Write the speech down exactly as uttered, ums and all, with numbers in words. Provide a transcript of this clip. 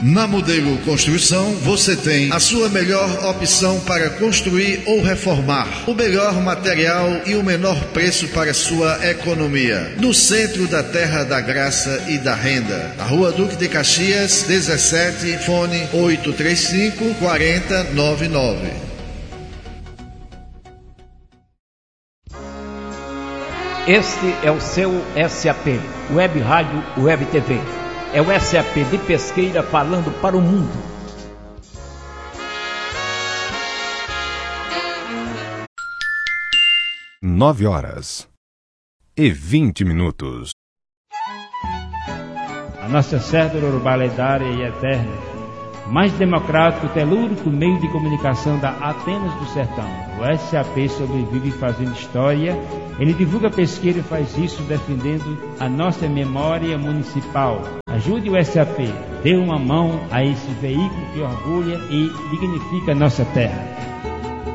Na Modelo Construção, você tem a sua melhor opção para construir ou reformar, o melhor material e o menor preço para sua economia. No centro da Terra da Graça e da Renda, na Rua Duque de Caxias, dezessete, fone oito três cinco, quatro zero nove nove. Este é o seu S A P, Web Rádio Web T V. É o S A P de Pesqueira falando para o mundo. Nove horas e vinte minutos. A nossa cédula urbanedária e eterna, mais democrático, telúrico meio de comunicação da Atenas do Sertão. O S A P sobrevive fazendo história. Ele divulga Pesqueira e faz isso defendendo a nossa memória municipal. Ajude o S A P, dê uma mão a esse veículo que orgulha e dignifica a nossa terra.